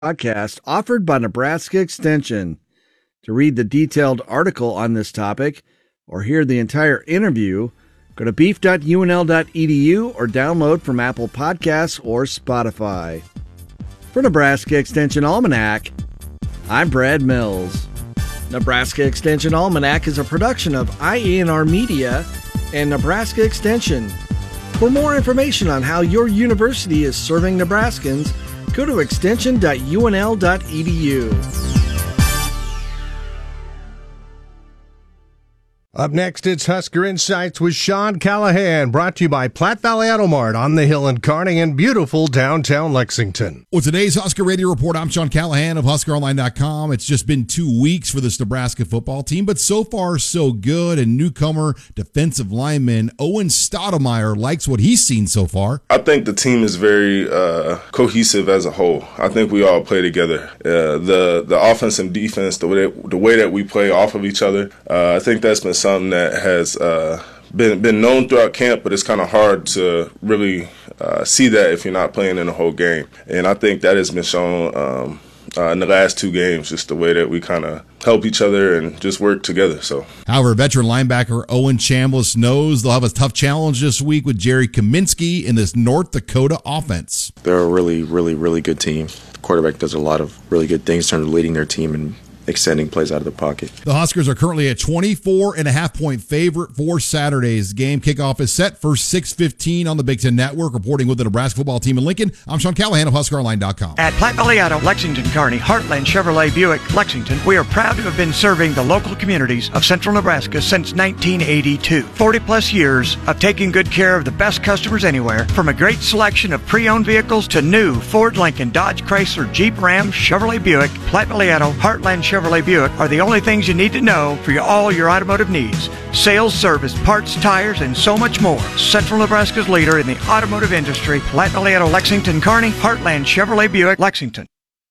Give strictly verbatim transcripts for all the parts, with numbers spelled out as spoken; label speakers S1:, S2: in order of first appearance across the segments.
S1: podcast offered by Nebraska Extension. To read the detailed article on this topic or hear the entire interview, go to beef dot u n l dot e d u or download from Apple Podcasts or Spotify. For Nebraska Extension Almanac, I'm Brad Mills. Nebraska Extension Almanac is a production of I A N R Media and Nebraska Extension. For more information on how your university is serving Nebraskans, go to extension dot u n l dot e d u.
S2: Up next, it's Husker Insights with Sean Callahan, brought to you by Platte Valley Auto Mart on the Hill in Kearney in beautiful downtown Lexington.
S3: With today's Husker Radio Report, I'm Sean Callahan of Husker Online dot com. It's just been two weeks for this Nebraska football team, but so far so good. And newcomer defensive lineman Owen Stoudemire likes what he's seen so far.
S4: I think the team is very uh, cohesive as a whole. I think we all play together. Uh, the the offense and defense, the way that, the way that we play off of each other, uh, I think that's been something that has uh, been been known throughout camp, but it's kind of hard to really uh, see that if you're not playing in the whole game. And I think that has been shown um, uh, in the last two games, just the way that we kind of help each other and just work together. So,
S3: however, veteran linebacker Owen Chambliss knows they'll have a tough challenge this week with Jerry Kaminsky in this North Dakota offense.
S5: They're a really, really, really good team. The quarterback does a lot of really good things in terms of leading their team and extending plays out of the pocket.
S3: The Huskers are currently a twenty-four and a half point favorite for Saturday's game. Kickoff is set for six fifteen on the Big Ten Network. Reporting with the Nebraska football team in Lincoln, I'm Sean Callahan of Husker Online dot com.
S6: At Platte Valley Auto, Lexington, Kearney, Heartland Chevrolet Buick, Lexington, we are proud to have been serving the local communities of central Nebraska since nineteen eighty-two. forty plus years of taking good care of the best customers anywhere, from a great selection of pre-owned vehicles to new Ford, Lincoln, Dodge, Chrysler, Jeep, Ram, Chevrolet Buick. Platte Valley Auto, Heartland Chevrolet Buick are the only things you need to know for your, all your automotive needs. Sales, service, parts, tires, and so much more. Central Nebraska's leader in the automotive industry, Platte Valley Auto, Lexington, Kearney, Heartland Chevrolet Buick, Lexington.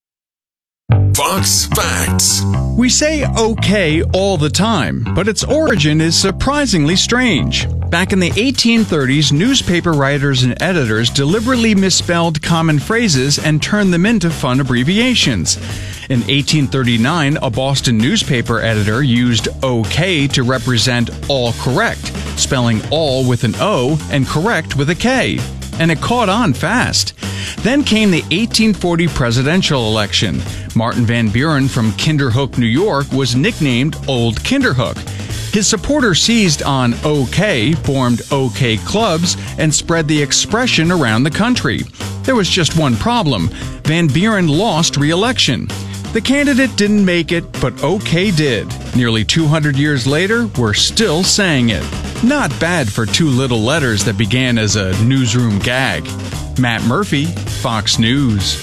S7: Fox Facts.
S8: We say okay all the time, but its origin is surprisingly strange. Back in the eighteen thirties, newspaper writers and editors deliberately misspelled common phrases and turned them into fun abbreviations. In eighteen thirty-nine, a Boston newspaper editor used OK to represent all correct, spelling all with an O and correct with a K. And it caught on fast. Then came the eighteen forty presidential election. Martin Van Buren from Kinderhook, New York, was nicknamed Old Kinderhook. His supporters seized on OK, formed OK clubs, and spread the expression around the country. There was just one problem. Van Buren lost re-election. The candidate didn't make it, but OK did. Nearly two hundred years later, we're still saying it. Not bad for two little letters that began as a newsroom gag. Matt Murphy, Fox News.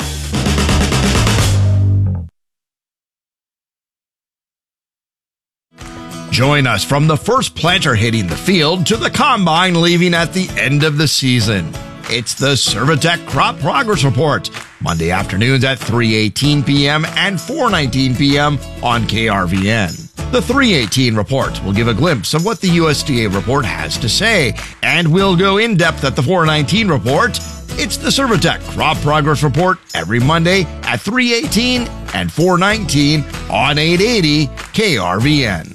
S9: Join us from the first planter hitting the field to the combine leaving at the end of the season. It's the Servitech Crop Progress Report, Monday afternoons at three eighteen p.m. and four nineteen p.m. on K R V N. The three eighteen report will give a glimpse of what the U S D A report has to say, and we'll go in depth at the four nineteen report. It's the Servitech Crop Progress Report every Monday at three eighteen and four nineteen on eight eighty K R V N.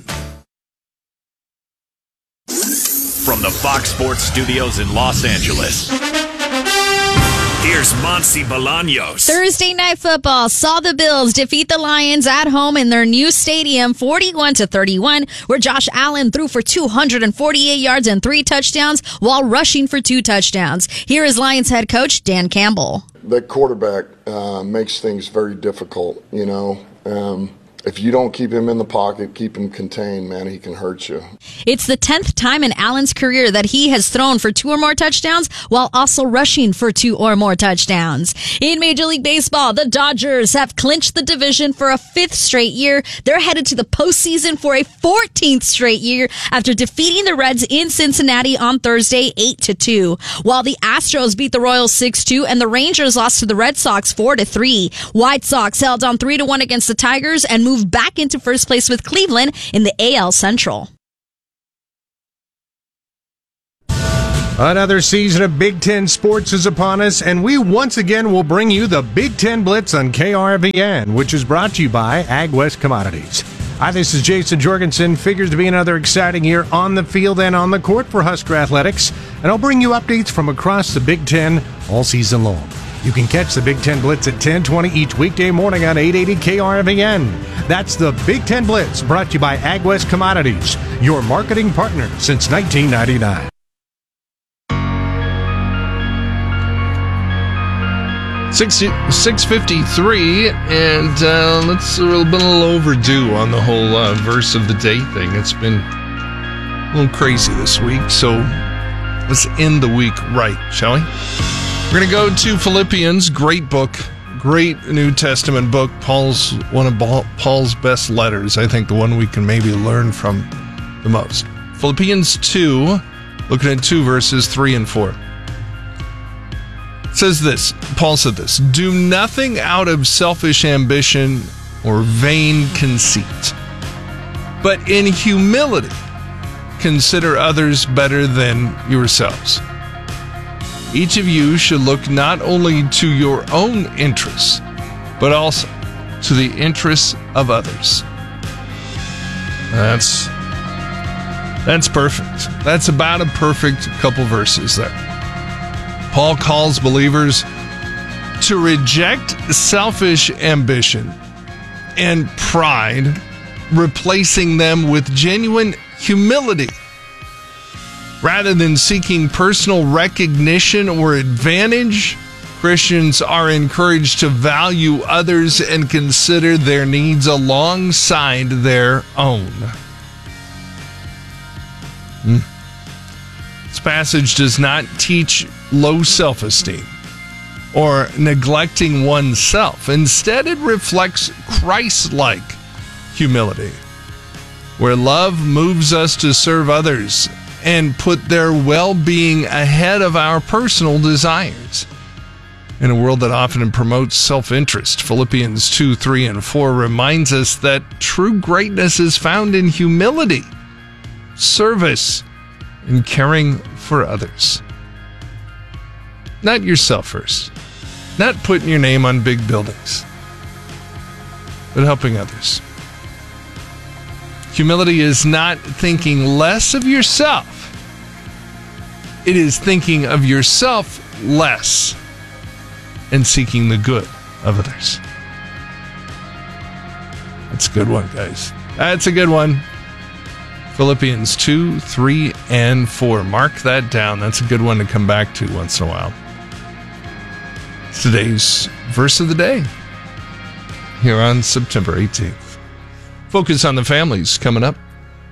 S7: From the Fox Sports Studios in Los Angeles, here's Monse Bolaños.
S10: Thursday Night Football saw the Bills defeat the Lions at home in their new stadium forty-one to thirty-one, where Josh Allen threw for two hundred forty-eight yards and three touchdowns while rushing for two touchdowns. Here is Lions head coach Dan Campbell.
S11: The quarterback uh, makes things very difficult, you know. Um, If you don't keep him in the pocket, keep him contained, man, he can hurt you.
S10: It's the tenth time in Allen's career that he has thrown for two or more touchdowns while also rushing for two or more touchdowns. In Major League Baseball, the Dodgers have clinched the division for a fifth straight year. They're headed to the postseason for a fourteenth straight year after defeating the Reds in Cincinnati on Thursday eight to two. While the Astros beat the Royals six two and the Rangers lost to the Red Sox four to three. White Sox held on three to one against the Tigers and moved back into first place with Cleveland in the A L Central.
S2: Another season of Big Ten sports is upon us, and we once again will bring you the Big Ten Blitz on K R V N, which is brought to you by AgWest Commodities. Hi, this is Jason Jorgensen. Figures to be another exciting year on the field and on the court for Husker Athletics, and I'll bring you updates from across the Big Ten all season long. You can catch the Big Ten Blitz at ten twenty each weekday morning on eight eighty K R V N. That's the Big Ten Blitz, brought to you by AgWest Commodities, your marketing partner since nineteen ninety-nine.
S12: six fifty-three, and uh, let's a little, been a little overdue on the whole uh, verse of the day thing. It's been a little crazy this week, so let's end the week right, shall we? We're going to go to Philippians, great book, great New Testament book. Paul's one of Paul's best letters, I think the one we can maybe learn from the most. Philippians two, looking at two verses, three and four. It says this, Paul said this, do nothing out of selfish ambition or vain conceit, but in humility consider others better than yourselves. Each of you should look not only to your own interests, but also to the interests of others. That's, that's perfect. That's about a perfect couple verses there. Paul calls believers to reject selfish ambition and pride, replacing them with genuine humility. Rather than seeking personal recognition or advantage, Christians are encouraged to value others and consider their needs alongside their own. Hmm. This passage does not teach low self-esteem or neglecting oneself. Instead, it reflects Christ-like humility, where love moves us to serve others and put their well-being ahead of our personal desires. In a world that often promotes self-interest, Philippians two, three, and four reminds us that true greatness is found in humility, service, and caring for others. Not yourself first, not putting your name on big buildings, but helping others. Humility is not thinking less of yourself. It is thinking of yourself less and seeking the good of others. That's a good one, guys. That's a good one. Philippians two, three, and four. Mark that down. That's a good one to come back to once in a while. It's today's verse of the day here on September eighteenth. Focus on the Families coming up.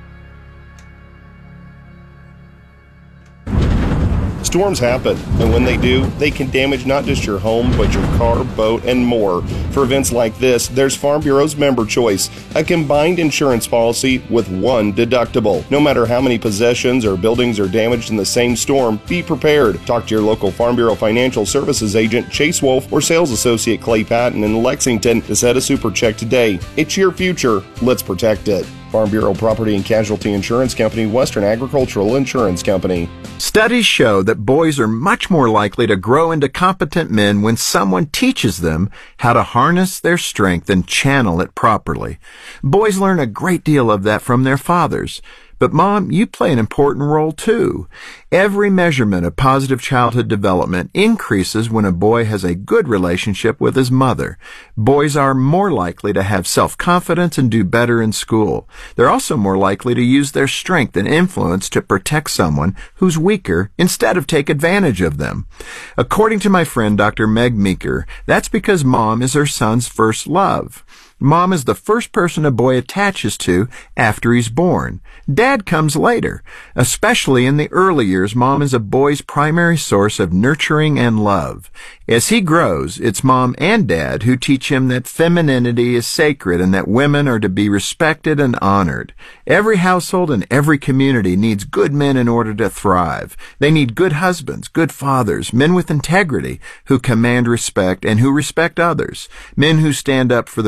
S13: Storms happen, and when they do, they can damage not just your home, but your car, boat, and more. For events like this, there's Farm Bureau's Member Choice, a combined insurance policy with one deductible. No matter how many possessions or buildings are damaged in the same storm, be prepared. Talk to your local Farm Bureau Financial Services agent, Chase Wolf, or sales associate Clay Patton in Lexington to set a super check today. It's your future. Let's protect it. Farm Bureau Property and Casualty Insurance Company, Western Agricultural Insurance Company.
S14: Studies show that boys are much more likely to grow into competent men when someone teaches them how to harness their strength and channel it properly. Boys learn a great deal of that from their fathers. But Mom, you play an important role too. Every measurement of positive childhood development increases when a boy has a good relationship with his mother. Boys are more likely to have self-confidence and do better in school. They're also more likely to use their strength and influence to protect someone who's weaker instead of take advantage of them. According to my friend Doctor Meg Meeker, that's because Mom is her son's first love. Mom is the first person a boy attaches to after he's born. Dad comes later. Especially in the early years, Mom is a boy's primary source of nurturing and love. As he grows, it's Mom and Dad who teach him that femininity is sacred and that women are to be respected and honored. Every household and every community needs good men in order to thrive. They need good husbands, good fathers, men with integrity who command respect and who respect others, men who stand up for the weak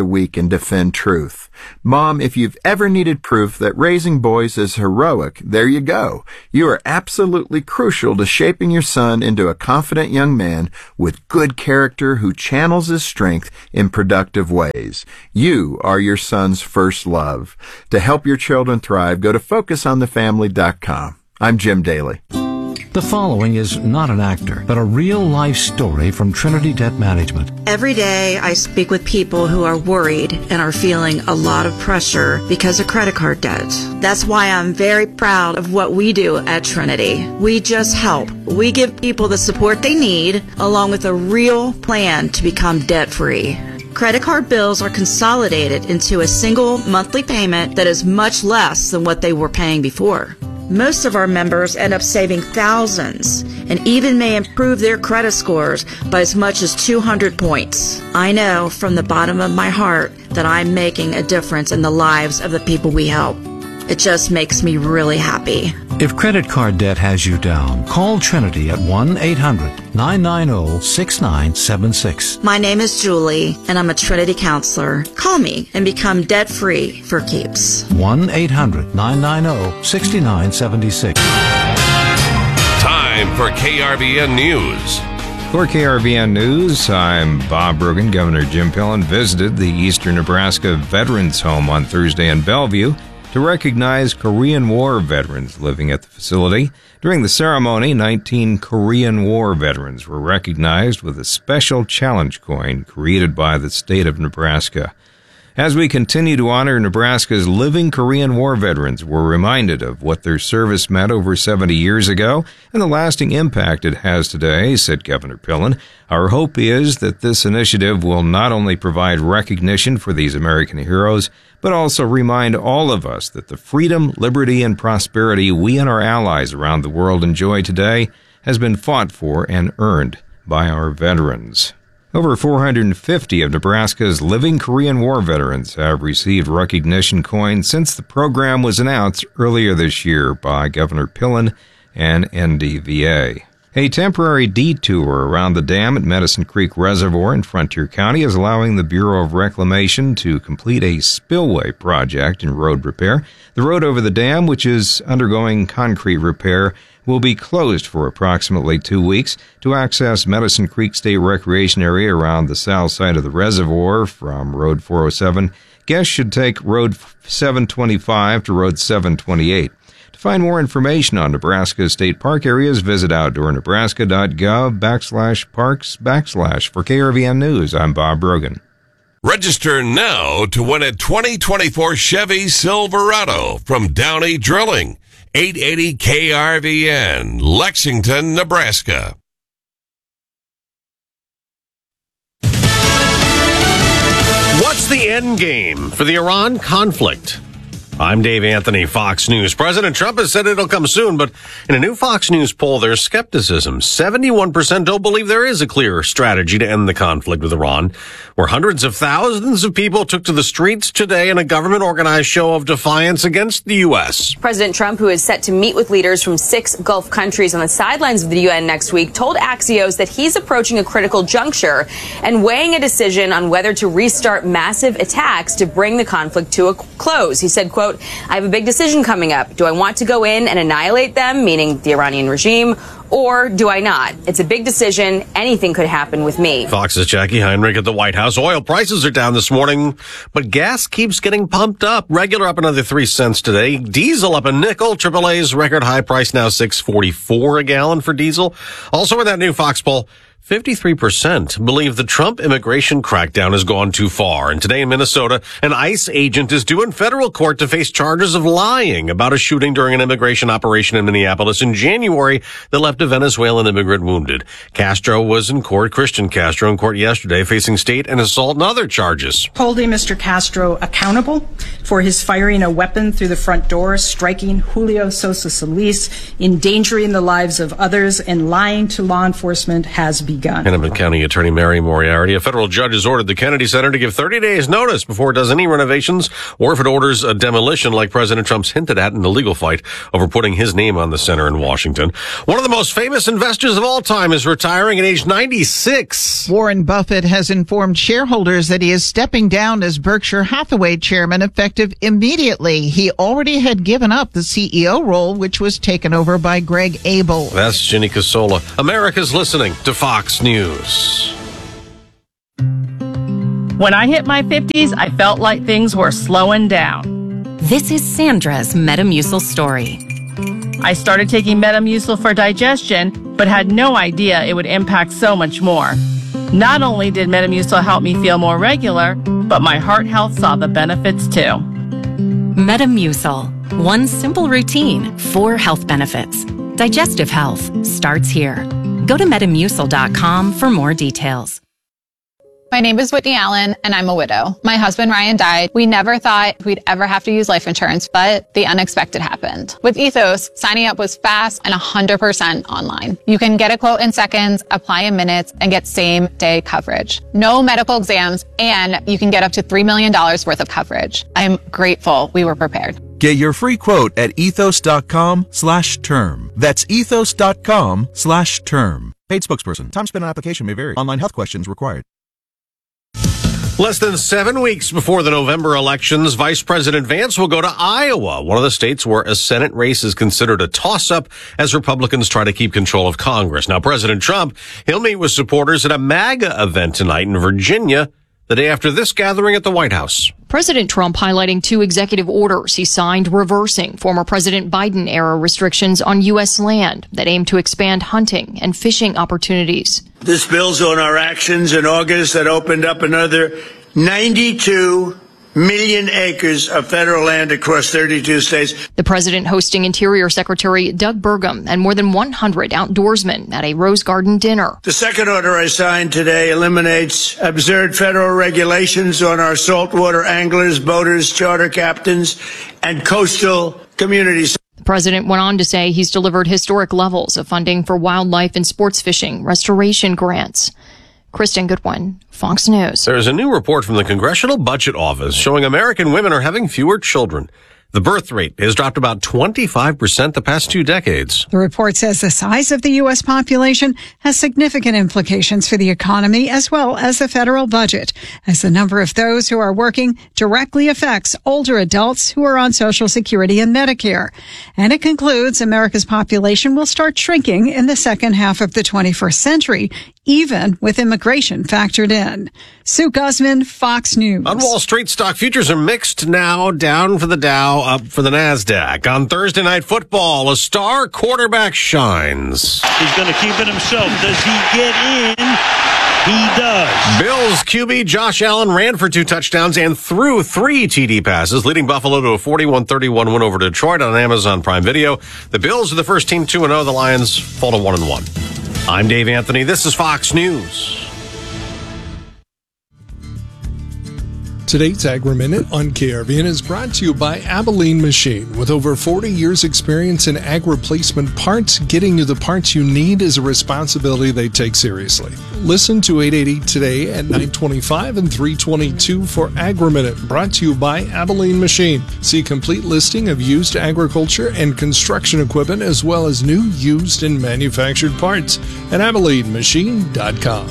S14: and defend truth. Mom, if you've ever needed proof that raising boys is heroic, there you go. You are absolutely crucial to shaping your son into a confident young man with good character who channels his strength in productive ways. You are your son's first love. To help your children thrive, go to focus on the family dot com. I'm Jim Daly.
S15: The following is not an actor, but a real-life story from Trinity Debt Management.
S16: Every day I speak with people who are worried and are feeling a lot of pressure because of credit card debt. That's why I'm very proud of what we do at Trinity. We just help. We give people the support they need, along with a real plan to become debt-free. Credit card bills are consolidated into a single monthly payment that is much less than what they were paying before. Most of our members end up saving thousands and even may improve their credit scores by as much as two hundred points. I know from the bottom of my heart that I'm making a difference in the lives of the people we help. It just makes me really happy.
S15: If credit card debt has you down, call Trinity at one eight hundred nine nine zero six nine seven six.
S16: My name is Julie, and I'm a Trinity counselor. Call me and become debt-free for keeps.
S15: one eight hundred nine nine zero six nine seven six.
S17: Time for K R V N News.
S18: For K R V N News, I'm Bob Brogan. Governor Jim Pillen visited the Eastern Nebraska Veterans Home on Thursday in Bellevue to recognize Korean War veterans living at the facility. During the ceremony, nineteen Korean War veterans were recognized with a special challenge coin created by the state of Nebraska. As we continue to honor Nebraska's living Korean War veterans, we're reminded of what their service meant over seventy years ago and the lasting impact it has today, said Governor Pillen. Our hope is that this initiative will not only provide recognition for these American heroes, but also remind all of us that the freedom, liberty, and prosperity we and our allies around the world enjoy today has been fought for and earned by our veterans. Over four hundred fifty of Nebraska's living Korean War veterans have received recognition coins since the program was announced earlier this year by Governor Pillen and N D V A. A temporary detour around the dam at Medicine Creek Reservoir in Frontier County is allowing the Bureau of Reclamation to complete a spillway project in road repair. The road over the dam, which is undergoing concrete repair, will be closed for approximately two weeks to access Medicine Creek State Recreation Area around the south side of the reservoir from Road four oh seven. Guests should take Road seven twenty-five to Road seven twenty-eight. To find more information on Nebraska state park areas, visit outdoornebraska.gov backslash parks backslash. For K R V N News, I'm Bob Brogan.
S17: Register now to win a twenty twenty-four Chevy Silverado from Downey Drilling. eight eighty K R V N, Lexington, Nebraska.
S19: What's the end game for the Iran conflict? I'm Dave Anthony, Fox News. President Trump has said it'll come soon, but in a new Fox News poll, there's skepticism. seventy-one percent don't believe there is a clear strategy to end the conflict with Iran, where hundreds of thousands of people took to the streets today in a government-organized show of defiance against the U S.
S20: President Trump, who is set to meet with leaders from six Gulf countries on the sidelines of the U N next week, told Axios that he's approaching a critical juncture and weighing a decision on whether to restart massive attacks to bring the conflict to a close. He said, quote, I have a big decision coming up. Do I want to go in and annihilate them, meaning the Iranian regime, or do I not? It's a big decision. Anything could happen with me.
S19: Fox's Jackie Heinrich at the White House. Oil prices are down this morning, but gas keeps getting pumped up. Regular up another three cents today. Diesel up a nickel. triple A's record high price now six forty-four a gallon for diesel. Also in that new Fox poll, fifty-three percent believe the Trump immigration crackdown has gone too far. And today in Minnesota, an ICE agent is due in federal court to face charges of lying about a shooting during an immigration operation in Minneapolis in January that left a Venezuelan immigrant wounded. Castro was in court, Christian Castro in court yesterday, facing state and assault and other charges.
S21: Holding Mister Castro accountable for his firing a weapon through the front door, striking Julio Sosa Solis, endangering the lives of others, and lying to law enforcement has begun. begun.
S19: Hennepin County Attorney Mary Moriarty. A federal judge has ordered the Kennedy Center to give thirty days notice before it does any renovations or if it orders a demolition like President Trump's hinted at in the legal fight over putting his name on the center in Washington. One of the most famous investors of all time is retiring at age ninety-six.
S1: Warren Buffett has informed shareholders that he is stepping down as Berkshire Hathaway chairman effective immediately. He already had given up the C E O role, which was taken over by Greg Abel.
S19: That's Ginny Casola. America's listening to Fox News.
S22: When I hit my fifties, I felt like things were slowing down.
S23: This is Sandra's Metamucil story.
S22: I started taking Metamucil for digestion, but had no idea it would impact so much more. Not only did Metamucil help me feel more regular, but my heart health saw the benefits too.
S23: Metamucil. One simple routine, four health benefits. Digestive health starts here. Go to metamucil dot com for more details.
S24: My name is Whitney Allen, and I'm a widow. My husband, Ryan, died. We never thought we'd ever have to use life insurance, but the unexpected happened. With Ethos, signing up was fast and one hundred percent online. You can get a quote in seconds, apply in minutes, and get same-day coverage. No medical exams, and you can get up to three million dollars worth of coverage. I'm grateful we were prepared.
S25: Get your free quote at ethos.com slash term. That's ethos.com slash term. Paid spokesperson. Time spent on application may vary. Online health questions required.
S19: Less than seven weeks before the November elections, Vice President Vance will go to Iowa, one of the states where a Senate race is considered a toss-up as Republicans try to keep control of Congress. Now, President Trump, he'll meet with supporters at a MAGA event tonight in Virginia, the day after this gathering at the White House.
S26: President Trump highlighting two executive orders he signed reversing former President Biden-era restrictions on U S land that aim to expand hunting and fishing opportunities.
S27: This builds on our actions in August that opened up another ninety-two million acres of federal land across thirty-two states.
S26: The president hosting Interior Secretary Doug Burgum and more than one hundred outdoorsmen at a Rose Garden dinner.
S27: The second order I signed today eliminates absurd federal regulations on our saltwater anglers, boaters, charter captains, and coastal communities.
S26: The president went on to say he's delivered historic levels of funding for wildlife and sports fishing restoration grants. Kristen Goodwin, Fox News.
S19: There's a new report from the Congressional Budget Office showing American women are having fewer children. The birth rate has dropped about twenty-five percent the past two decades.
S28: The report says the size of the U S population has significant implications for the economy as well as the federal budget, as the number of those who are working directly affects older adults who are on Social Security and Medicare. And it concludes America's population will start shrinking in the second half of the twenty-first century, even with immigration factored in. Sue Guzman, Fox News.
S19: On Wall Street, stock futures are mixed now, down for the Dow, up for the NASDAQ. On Thursday Night Football, a star quarterback shines.
S29: He's going to keep it himself. Does he get in? He does.
S19: Bills Q B Josh Allen ran for two touchdowns and threw three T D passes, leading Buffalo to a forty-one thirty-one win over Detroit on Amazon Prime Video. The Bills are the first team two and oh. The Lions fall to one and one. I'm Dave Anthony. This is Fox News.
S30: Today's Agri-Minute on K R V N is brought to you by Abilene Machine. With over forty years experience in ag replacement parts, getting you the parts you need is a responsibility they take seriously. Listen to eight eighty today at nine twenty-five and three twenty-two for Agri-Minute, brought to you by Abilene Machine. See complete listing of used agriculture and construction equipment as well as new, used, and manufactured parts at abilene machine dot com.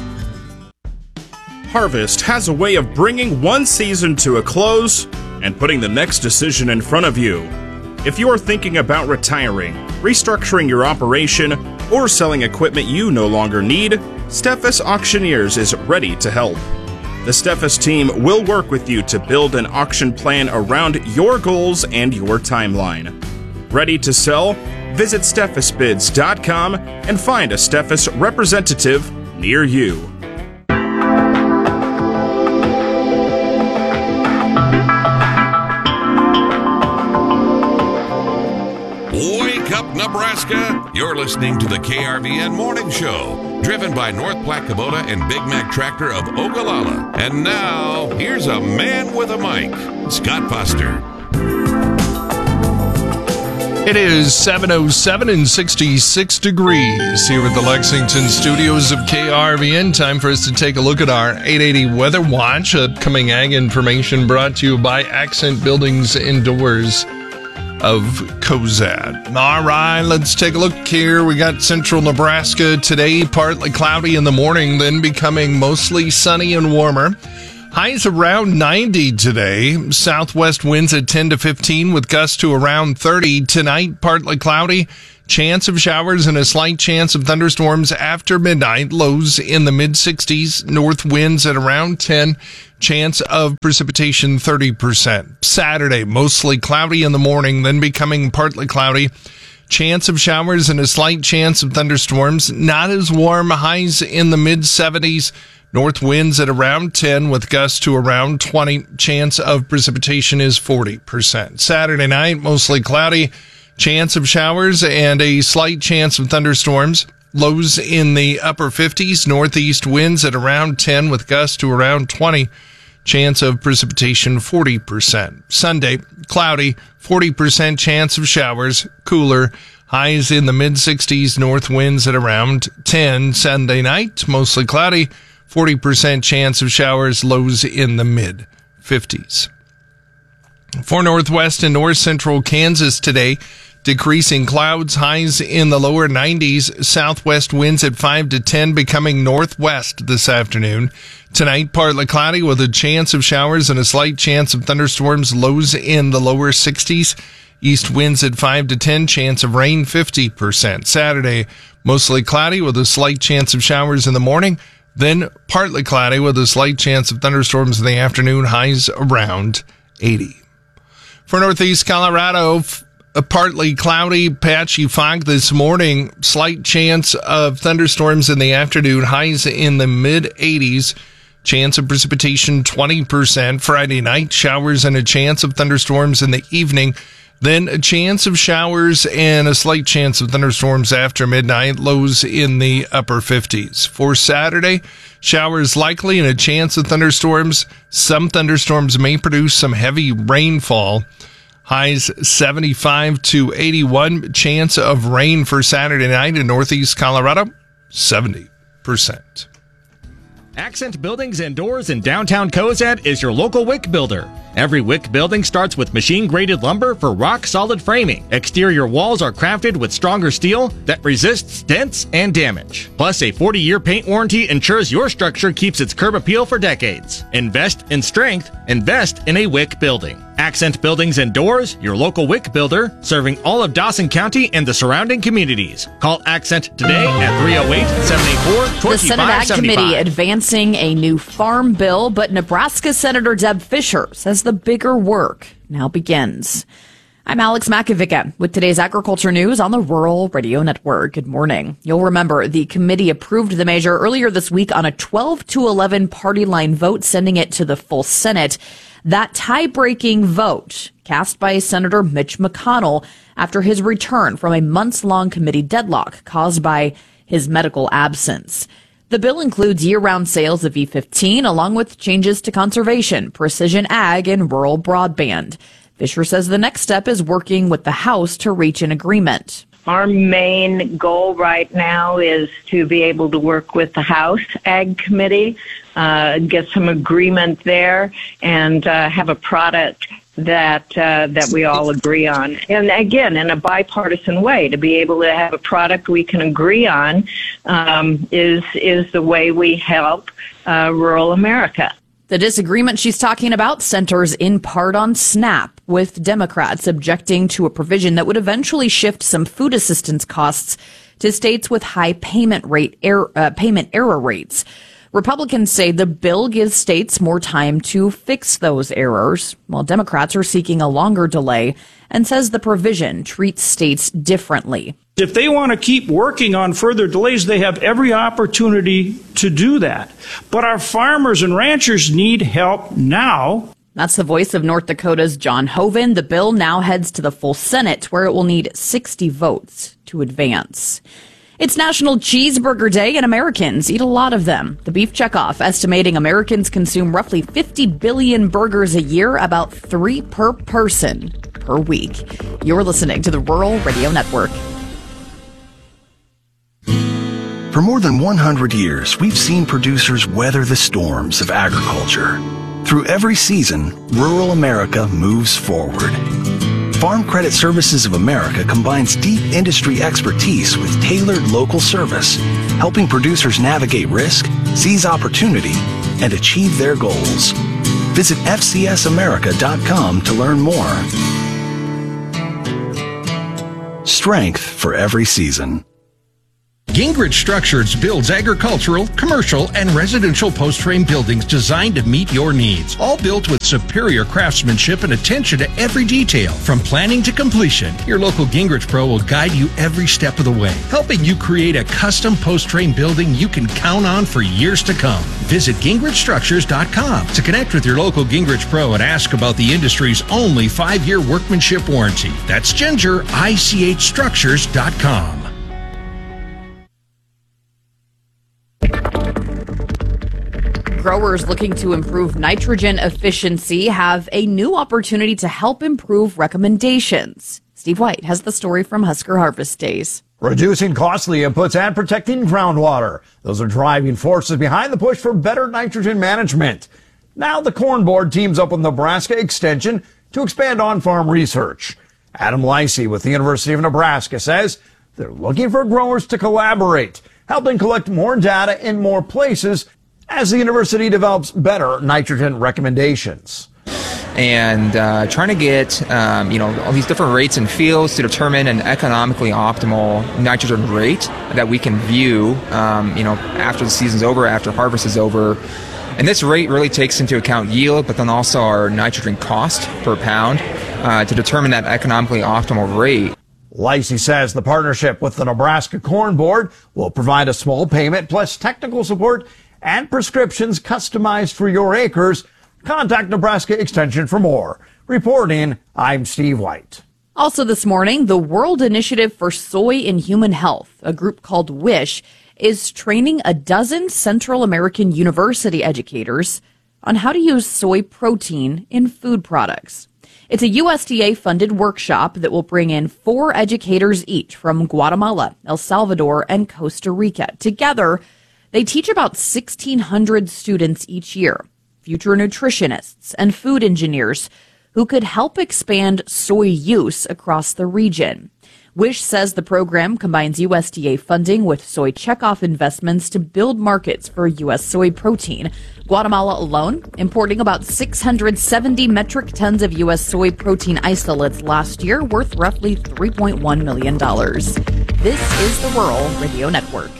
S31: Harvest has a way of bringing one season to a close and putting the next decision in front of you. If you are thinking about retiring, restructuring your operation, or selling equipment you no longer need, Steffes Auctioneers is ready to help. The Steffes team will work with you to build an auction plan around your goals and your timeline. Ready to sell? Visit steffes bids dot com and find a Steffes representative near you.
S17: Wake up, Nebraska! You're listening to the K R V N Morning Show, driven by North Platte Kubota and Big Mac Tractor of Ogallala. And now, here's a man with a mic, Scott Foster.
S30: It is seven oh seven and sixty-six degrees here at the Lexington studios of K R V N. Time for us to take a look at our eight eighty Weather Watch. Upcoming ag information brought to you by Accent Buildings and Doors of Cozad. All right, let's take a look here. We got central Nebraska today, partly cloudy in the morning, then becoming mostly sunny and warmer. Highs around ninety today. Southwest winds at ten to fifteen with gusts to around thirty. Tonight, partly cloudy. Chance of showers and a slight chance of thunderstorms after midnight. Lows in the mid-sixties. North winds at around ten. Chance of precipitation thirty percent. Saturday, mostly cloudy in the morning, then becoming partly cloudy. Chance of showers and a slight chance of thunderstorms. Not as warm. Highs in the mid-seventies. North winds at around ten with gusts to around twenty. Chance of precipitation is forty percent. Saturday night, mostly cloudy. Chance of showers and a slight chance of thunderstorms. Lows in the upper fifties. Northeast winds at around ten with gusts to around twenty. Chance of precipitation forty percent. Sunday, cloudy. forty percent chance of showers. Cooler. Highs in the mid-sixties. North winds at around ten. Sunday night, mostly cloudy. forty percent chance of showers, lows in the mid-fifties. For northwest and north central Kansas today, decreasing clouds, highs in the lower nineties, southwest winds at five to ten, becoming northwest this afternoon. Tonight, partly cloudy with a chance of showers and a slight chance of thunderstorms, lows in the lower sixties. East winds at five to ten, chance of rain fifty percent. Saturday, mostly cloudy with a slight chance of showers in the morning. Then partly cloudy with a slight chance of thunderstorms in the afternoon, highs around eighty. For northeast Colorado, a partly cloudy, patchy fog this morning, slight chance of thunderstorms in the afternoon, highs in the mid-eighties. Chance of precipitation twenty percent. Friday night, showers and a chance of thunderstorms in the evening. Then a chance of showers and a slight chance of thunderstorms after midnight, lows in the upper fifties. For Saturday, showers likely and a chance of thunderstorms. Some thunderstorms may produce some heavy rainfall. Highs seventy-five to eighty-one. Chance of rain for Saturday night in northeast Colorado, seventy percent.
S2: Accent Buildings and Doors in downtown Cozad is your local wick builder. Every wick building starts with machine-graded lumber for rock-solid framing. Exterior walls are crafted with stronger steel that resists dents and damage. Plus, a forty-year paint warranty ensures your structure keeps its curb appeal for decades. Invest in strength. Invest in a wick building. Accent Buildings and Doors, your local wick builder, serving all of Dawson County and the surrounding communities. Call Accent today at three oh eight, seven eight four, two five seven five.
S3: The Senate Ag Committee advancing a new farm bill, but Nebraska Senator Deb Fischer says the bigger work now begins. I'm Alex Makovica with today's agriculture news on the Rural Radio Network. Good morning. You'll remember the committee approved the measure earlier this week on a twelve to eleven party line vote, sending it to the full Senate. That tie-breaking vote cast by Senator Mitch McConnell after his return from a months-long committee deadlock caused by his medical absence. The bill includes year-round sales of E fifteen, along with changes to conservation, precision ag, and rural broadband. Fisher says the next step is working with the House to reach an agreement.
S4: Our main goal right now is to be able to work with the House Ag Committee, uh, get some agreement there, and uh, have a product that uh, that we all agree on. And again, in a bipartisan way, to be able to have a product we can agree on um, is is the way we help uh, rural America.
S3: The disagreement she's talking about centers in part on SNAP, with Democrats objecting to a provision that would eventually shift some food assistance costs to states with high payment rate er, uh, payment error rates. Republicans say the bill gives states more time to fix those errors, while Democrats are seeking a longer delay and says the provision treats states differently.
S5: If they want to keep working on further delays, they have every opportunity to do that. But our farmers and ranchers need help now.
S3: That's the voice of North Dakota's John Hoeven. The bill now heads to the full Senate, where it will need sixty votes to advance. It's National Cheeseburger Day, and Americans eat a lot of them. The Beef Checkoff estimating Americans consume roughly fifty billion burgers a year, about three per person per week. You're listening to the Rural Radio Network.
S6: For more than one hundred years, we've seen producers weather the storms of agriculture. Through every season, rural America moves forward. Farm Credit Services of America combines deep industry expertise with tailored local service, helping producers navigate risk, seize opportunity, and achieve their goals. Visit F C S America dot com to learn more. Strength for every season.
S7: Gingrich Structures builds agricultural, commercial, and residential post-frame buildings designed to meet your needs. All built with superior craftsmanship and attention to every detail. From planning to completion, your local Gingrich Pro will guide you every step of the way, helping you create a custom post-frame building you can count on for years to come. Visit Gingrich Structures dot com to connect with your local Gingrich Pro and ask about the industry's only five-year workmanship warranty. That's Ginger, I C H Structures dot com.
S3: Growers looking to improve nitrogen efficiency have a new opportunity to help improve recommendations. Steve White has the story from Husker Harvest Days.
S8: Reducing costly inputs and protecting groundwater. Those are driving forces behind the push for better nitrogen management. Now the Corn Board teams up with Nebraska Extension to expand on-farm research. Adam Lacey with the University of Nebraska says they're looking for growers to collaborate, helping collect more data in more places as the university develops better nitrogen recommendations.
S9: And uh, trying to get, um, you know, all these different rates in fields to determine an economically optimal nitrogen rate that we can view, um, you know, after the season's over, after harvest is over. And this rate really takes into account yield, but then also our nitrogen cost per pound uh, to determine that economically optimal rate.
S8: Lacey says the partnership with the Nebraska Corn Board will provide a small payment plus technical support and prescriptions customized for your acres. Contact Nebraska Extension for more. Reporting, I'm Steve White.
S3: Also this morning, the World Initiative for Soy in Human Health, a group called WISH, is training a dozen Central American university educators on how to use soy protein in food products. It's a U S D A-funded workshop that will bring in four educators each from Guatemala, El Salvador, and Costa Rica. Together, they teach about sixteen hundred students each year, future nutritionists and food engineers who could help expand soy use across the region. WISH says the program combines U S D A funding with soy checkoff investments to build markets for U S soy protein. Guatemala alone importing about six hundred seventy metric tons of U S soy protein isolates last year, worth roughly three point one million dollars. This is the Rural Radio Network.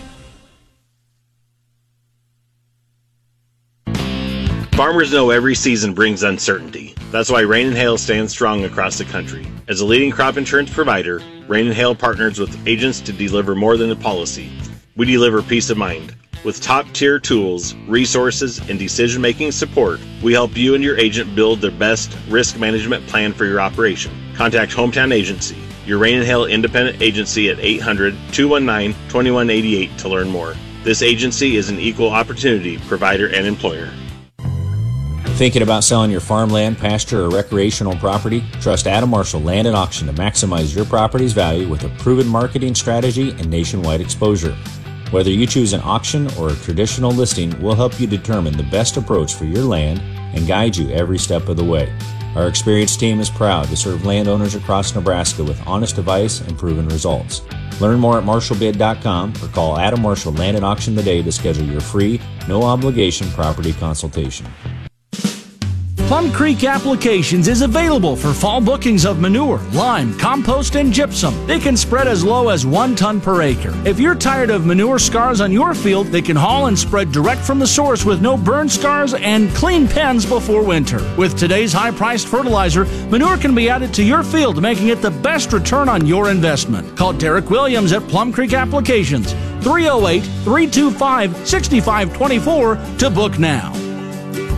S10: Farmers know every season brings uncertainty. That's why Rain and Hail stands strong across the country. As a leading crop insurance provider, Rain and Hail partners with agents to deliver more than a policy. We deliver peace of mind. With top-tier tools, resources, and decision-making support, we help you and your agent build the best risk management plan for your operation. Contact Hometown Agency, your Rain and Hail independent agency at eight hundred, two one nine, two one eight eight to learn more. This agency is an equal opportunity provider and employer.
S11: Thinking about selling your farmland, pasture, or recreational property? Trust Adam Marshall Land and Auction to maximize your property's value with a proven marketing strategy and nationwide exposure. Whether you choose an auction or a traditional listing, we'll help you determine the best approach for your land and guide you every step of the way. Our experienced team is proud to serve landowners across Nebraska with honest advice and proven results. Learn more at marshall bid dot com or call Adam Marshall Land and Auction today to schedule your free, no-obligation property consultation.
S5: Plum Creek Applications is available for fall bookings of manure, lime, compost, and gypsum. They can spread as low as one ton per acre. If you're tired of manure scars on your field, they can haul and spread direct from the source with no burn scars and clean pens before winter. With today's high-priced fertilizer, manure can be added to your field, making it the best return on your investment. Call Derek Williams at Plum Creek Applications, three oh eight, three two five, six five two four to book now.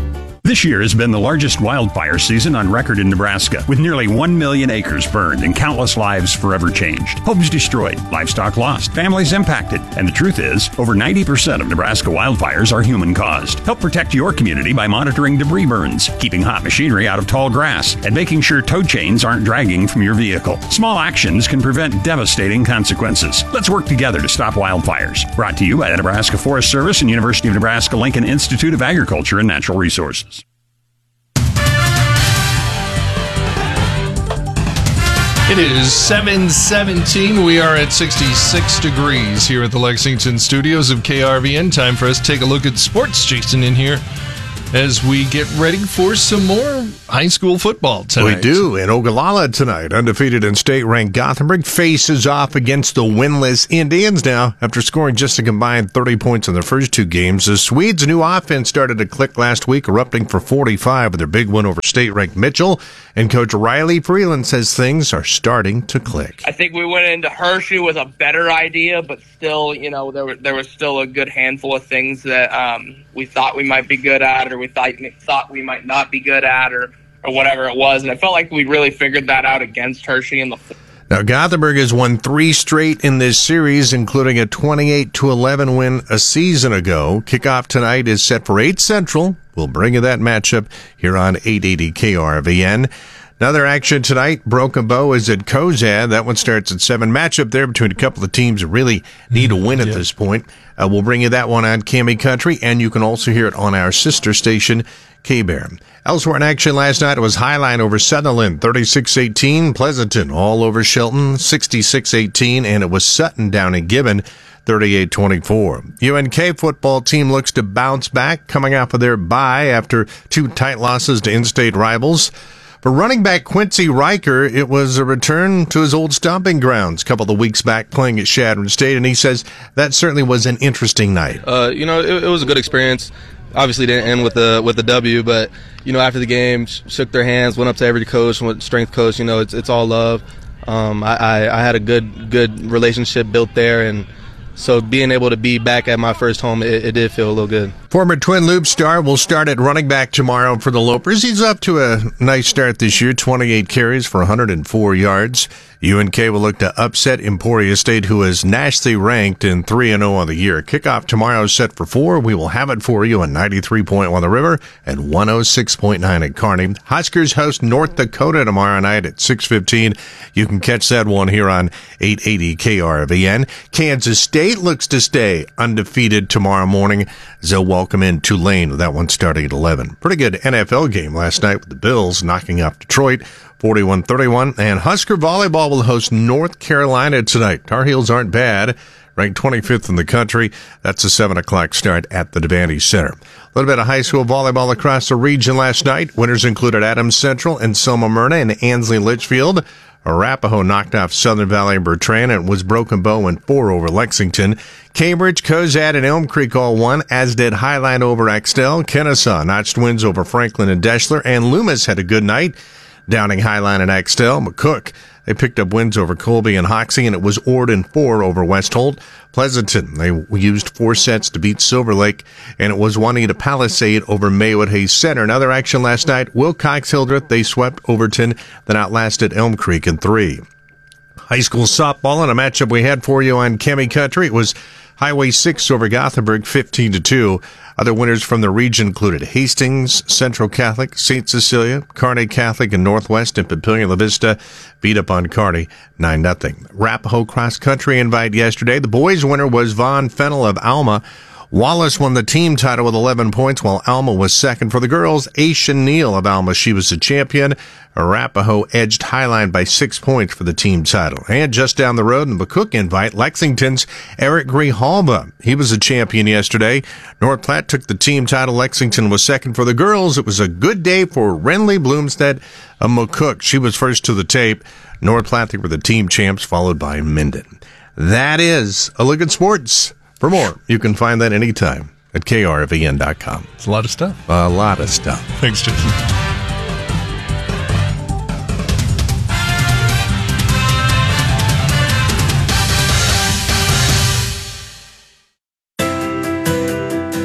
S1: This year has been the largest wildfire season on record in Nebraska, with nearly one million acres burned and countless lives forever changed. Homes destroyed, livestock lost, families impacted. And the truth is, over ninety percent of Nebraska wildfires are human-caused. Help protect your community by monitoring debris burns, keeping hot machinery out of tall grass, and making sure tow chains aren't dragging from your vehicle. Small actions can prevent devastating consequences. Let's work together to stop wildfires. Brought to you by the Nebraska Forest Service and University of Nebraska-Lincoln Institute of Agriculture and Natural Resources.
S30: It is seven seventeen. We are at sixty-six degrees here at the Lexington studios of K R V N. Time for us to take a look at sports. Jason in here as we get ready for some more high school football tonight.
S19: We do. In Ogallala tonight, undefeated and state-ranked Gothenburg faces off against the winless Indians. Now, after scoring just a combined thirty points in their first two games, the Swedes' new offense started to click last week, erupting for forty-five with their big win over state-ranked Mitchell. And Coach Riley Freeland says things are starting to click.
S12: I think we went into Hershey with a better idea, but still, you know, there, were, there was still a good handful of things that um, we thought we might be good at, or we thought, thought we might not be good at, or, or whatever it was. And it felt like we really figured that out against Hershey in the
S19: Now, Gothenburg has won three straight in this series, including a twenty-eight to eleven win a season ago. Kickoff tonight is set for eight Central. We'll bring you that matchup here on eight eighty K R V N. Another action tonight, Broken Bow is at Cozad. That one starts at seven. Matchup there between a couple of teams that really need a win at yeah. this point. Uh, we'll bring you that one on Cami Country, and you can also hear it on our sister station, K-Bear. Elsewhere in action last night, it was Highline over Sutherland, thirty-six eighteen. Pleasanton all over Shelton, sixty-six eighteen. And it was Sutton down in Gibbon, thirty-eight twenty-four. U N K football team looks to bounce back, coming off of their bye after two tight losses to in-state rivals. For running back Quincy Riker, it was a return to his old stomping grounds a couple of weeks back playing at Shadron State, and he says that certainly was an interesting night.
S13: Uh, you know, it, it was a good experience. Obviously didn't end with the with the W, but, you know, after the game, sh- shook their hands, went up to every coach, went strength coach. You know, it's it's all love. Um, I, I, I had a good good relationship built there, and so being able to be back at my first home, it, it did feel a little good.
S19: Former Twin Loop star will start at running back tomorrow for the Lopers. He's up to a nice start this year, twenty-eight carries for one hundred four yards. U N K will look to upset Emporia State, who is nationally ranked in three and oh on the year. Kickoff tomorrow is set for four. We will have it for you on ninety-three point one The River and one oh six point nine at Kearney. Huskers host North Dakota tomorrow night at six fifteen. You can catch that one here on eight eighty K R V N. Kansas State looks to stay undefeated tomorrow morning. They'll welcome in Tulane with that one starting at eleven. Pretty good N F L game last night with the Bills knocking off Detroit forty-one thirty-one. And Husker Volleyball will host North Carolina tonight. Tar Heels aren't bad, ranked twenty-fifth in the country. That's a seven o'clock start at the Devaney Center. A little bit of high school volleyball across the region last night. Winners included Adams Central and Selma Myrna and Ansley Litchfield. Arapahoe knocked off Southern Valley and Bertrand, and was Broken Bow in four over Lexington. Cambridge, Cozad, and Elm Creek all won, as did Highline over Axtell. Kennesaw notched wins over Franklin and Deschler, and Loomis had a good night, downing Highline and Axtell. McCook, they picked up wins over Colby and Hoxie, and it was Ord in four over Westholt. Pleasanton, they used four sets to beat Silver Lake, and it was Juanita Palisade over Maywood Hayes Center. Another action last night, Wilcox Hildreth, they swept Overton, then outlasted Elm Creek in three. High school softball and a matchup we had for you on Cami Country. It was Highway six over Gothenburg, fifteen to two. Other winners from the region included Hastings, Central Catholic, Saint Cecilia, Kearney Catholic, and Northwest, and Papillion La Vista beat up on Kearney nine nothing. Arapahoe Cross Country invite yesterday. The boys' winner was Von Fennel of Alma. Wallace won the team title with eleven points, while Alma was second. For the girls, Aisha Neal of Alma, she was the champion. Arapahoe edged Highline by six points for the team title. And just down the road in the McCook invite, Lexington's Eric Grijalva. He was the champion yesterday. North Platte took the team title. Lexington was second. For the girls, it was a good day for Renly Bloomstead of McCook. She was first to the tape. North Platte, they were the team champs, followed by Minden. That is a look at sports. For more, you can find that anytime at K R V N dot com.
S30: It's a lot of stuff.
S19: A lot of stuff.
S30: Thanks, Jason.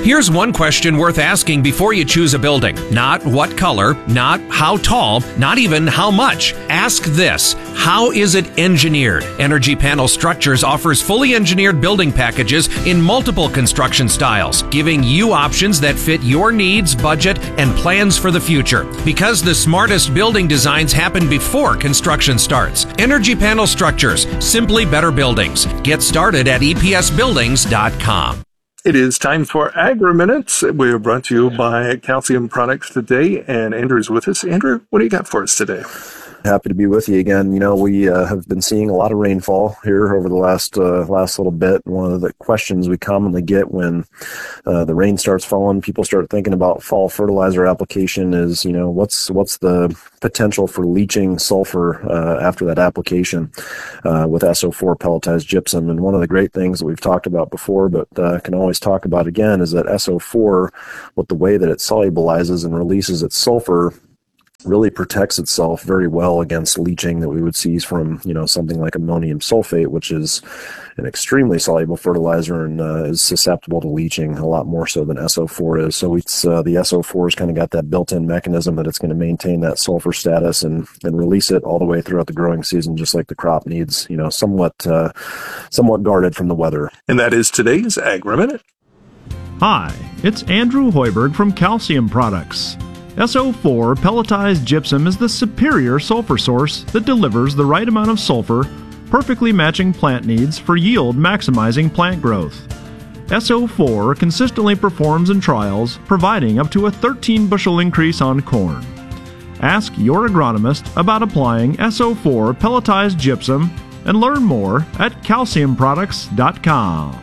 S14: Here's one question worth asking before you choose a building. Not what color, not how tall, not even how much. Ask this: how is it engineered? Energy Panel Structures offers fully engineered building packages in multiple construction styles, giving you options that fit your needs, budget, and plans for the future. Because the smartest building designs happen before construction starts. Energy Panel Structures, simply better buildings. Get started at E P S buildings dot com.
S15: It is time for Agri-Minutes. We are brought to you by Calcium Products today, and Andrew's with us. Andrew, what do you got for us today?
S16: Happy to be with you again. You know, we uh, have been seeing a lot of rainfall here over the last uh, last little bit. One of the questions we commonly get when uh, the rain starts falling, people start thinking about fall fertilizer application is, you know, what's what's the potential for leaching sulfur uh, after that application uh, with S O four pelletized gypsum. And one of the great things that we've talked about before, but uh, can always talk about again, is that S O four, with the way that it solubilizes and releases its sulfur, really protects itself very well against leaching that we would see from, you know, something like ammonium sulfate, which is an extremely soluble fertilizer and uh, is susceptible to leaching a lot more so than S O four is. So it's uh, the S O four has kind of got that built-in mechanism that it's going to maintain that sulfur status and, and release it all the way throughout the growing season, just like the crop needs, you know, somewhat uh, somewhat guarded from the weather.
S15: And that is today's Agri-Minute.
S18: Hi, it's Andrew Hoiberg from Calcium Products. S O four pelletized gypsum is the superior sulfur source that delivers the right amount of sulfur, perfectly matching plant needs for yield maximizing plant growth. S O four consistently performs in trials, providing up to a thirteen bushel increase on corn. Ask your agronomist about applying S O four pelletized gypsum and learn more at calcium products dot com.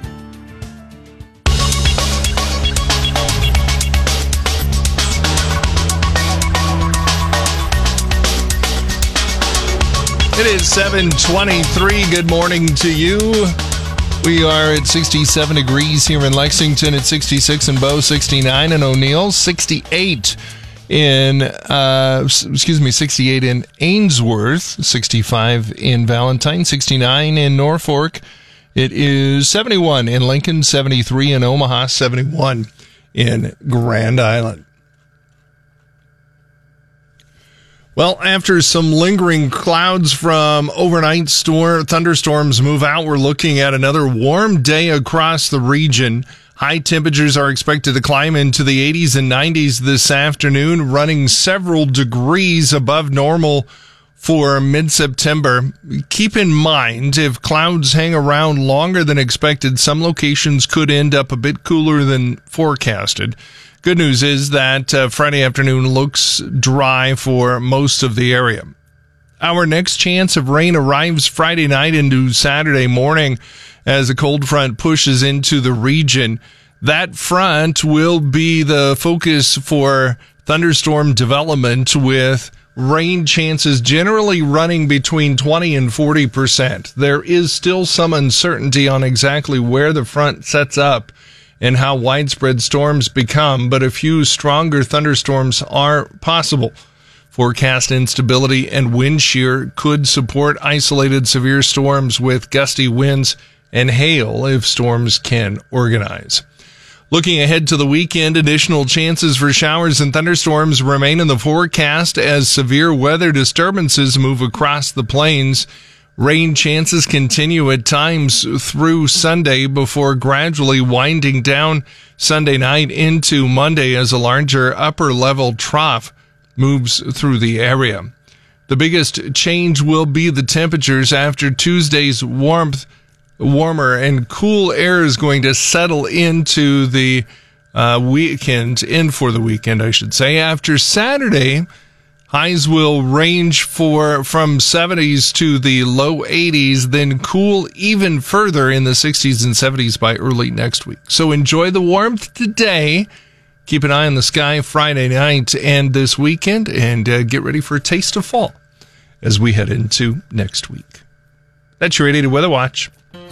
S30: It is seven twenty-three. Good morning to you. We are at sixty-seven degrees here in Lexington, at sixty-six in Bow, sixty-nine in O'Neill, sixty-eight in, uh, excuse me, sixty-eight in Ainsworth, sixty-five in Valentine, sixty-nine in Norfolk. It is seventy-one in Lincoln, seventy-three in Omaha, seventy-one in Grand Island. Well, after some lingering clouds from overnight storm, thunderstorms move out, we're looking at another warm day across the region. High temperatures are expected to climb into the eighties and nineties this afternoon, running several degrees above normal for mid-September. Keep in mind, if clouds hang around longer than expected, some locations could end up a bit cooler than forecasted. Good news is that uh, Friday afternoon looks dry for most of the area. Our next chance of rain arrives Friday night into Saturday morning as a cold front pushes into the region. That front will be the focus for thunderstorm development, with rain chances generally running between twenty and forty percent. There is still some uncertainty on exactly where the front sets up and how widespread storms become, but a few stronger thunderstorms are possible. Forecast instability and wind shear could support isolated severe storms with gusty winds and hail if storms can organize. Looking ahead to the weekend, additional chances for showers and thunderstorms remain in the forecast as severe weather disturbances move across the plains. Rain chances continue at times through Sunday before gradually winding down Sunday night into Monday as a larger upper-level trough moves through the area. The biggest change will be the temperatures after Tuesday's warmth. Warmer and cool air is going to settle into the uh, weekend, in for the weekend, I should say. After Saturday, highs will range for from seventies to the low eighties, then cool even further in the sixties and seventies by early next week. So enjoy the warmth today. Keep an eye on the sky Friday night and this weekend, and uh, get ready for a taste of fall as we head into next week. That's your eight eighty Weather Watch.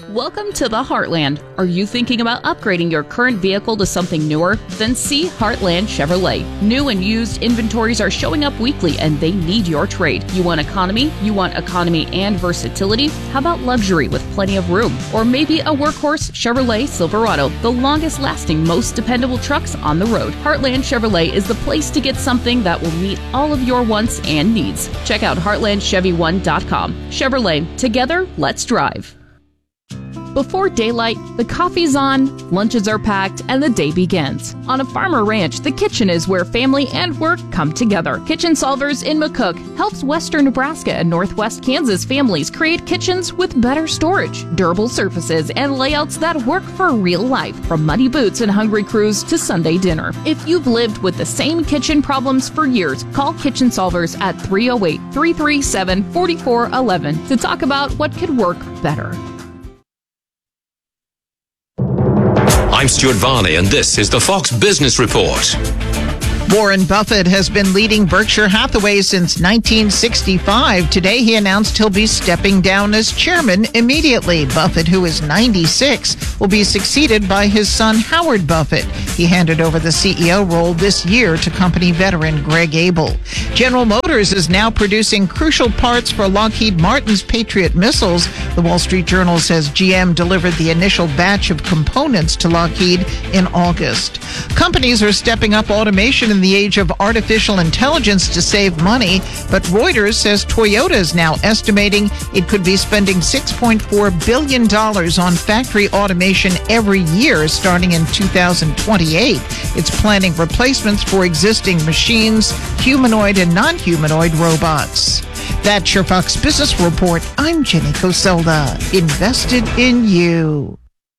S20: Welcome to the Heartland. Are you thinking about upgrading your current vehicle to something newer? Then see Heartland Chevrolet. New and used inventories are showing up weekly and they need your trade. You want economy? You want economy and versatility? How about luxury with plenty of room? Or maybe a workhorse Chevrolet Silverado, the longest lasting, most dependable trucks on the road. Heartland Chevrolet is the place to get something that will meet all of your wants and needs. Check out heartland chevy one dot com. Chevrolet, together, let's drive. Before daylight, the coffee's on, lunches are packed, and the day begins. On a farmer ranch, the kitchen is where family and work come together. Kitchen Solvers in McCook helps western Nebraska and northwest Kansas families create kitchens with better storage, durable surfaces, and layouts that work for real life, from muddy boots and hungry crews to Sunday dinner. If you've lived with the same kitchen problems for years, call Kitchen Solvers at three oh eight, three three seven, four four one one to talk about what could work better.
S21: I'm Stuart Varney, and this is the Fox Business Report.
S22: Warren Buffett has been leading Berkshire Hathaway since nineteen sixty-five. Today, he announced he'll be stepping down as chairman immediately. Buffett, who is ninety-six, will be succeeded by his son, Howard Buffett. He handed over the C E O role this year to company veteran Greg Abel. General Motors is now producing crucial parts for Lockheed Martin's Patriot missiles. The Wall Street Journal says G M delivered the initial batch of components to Lockheed in August. Companies are stepping up automation in the age of artificial intelligence to save money, but Reuters says Toyota is now estimating it could be spending six point four billion dollars on factory automation every year starting in two thousand twenty-eight. It's planning replacements for existing machines, humanoid and non-humanoid robots. That's your Fox Business Report. I'm Jenny Coselda. Invested in you.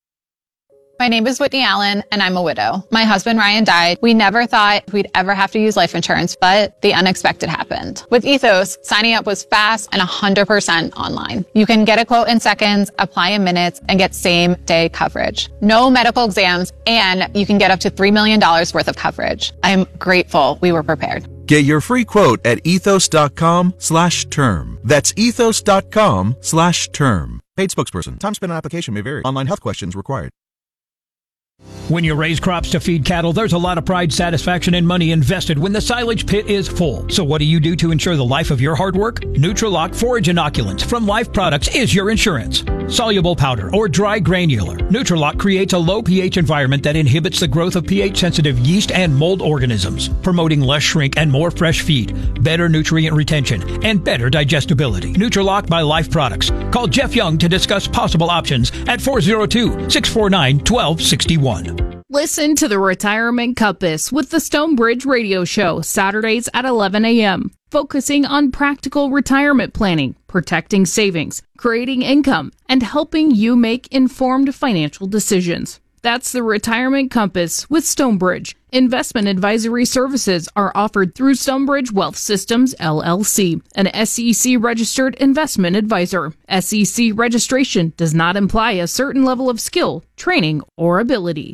S23: My name is Whitney Allen, and I'm a widow. My husband, Ryan, died. We never thought we'd ever have to use life insurance, but the unexpected happened. With Ethos, signing up was fast and one hundred percent online. You can get a quote in seconds, apply in minutes, and get same-day coverage. No medical exams, and you can get up to three million dollars worth of coverage. I'm grateful we were prepared.
S24: Get your free quote at ethos.com slash term. That's ethos.com slash term. Paid spokesperson. Time spent on application may vary. Online health questions required.
S25: When you raise crops to feed cattle, there's a lot of pride, satisfaction, and money invested when the silage pit is full. So what do you do to ensure the life of your hard work? Nutrilock Forage Inoculants from Life Products is your insurance. Soluble powder or dry granular, Nutrilock creates a low pH environment that inhibits the growth of pH-sensitive yeast and mold organisms, promoting less shrink and more fresh feed, better nutrient retention, and better digestibility. Nutrilock by Life Products. Call Jeff Young to discuss possible options at four oh two, six four nine, one two six one.
S20: Listen to the Retirement Compass with the Stonebridge Radio Show, Saturdays at eleven a.m., focusing on practical retirement planning, protecting savings, creating income, and helping you make informed financial decisions. That's the Retirement Compass with Stonebridge. Investment advisory services are offered through Stonebridge Wealth Systems, L L C, an S E C-registered investment advisor. S E C registration does not imply a certain level of skill, training, or ability.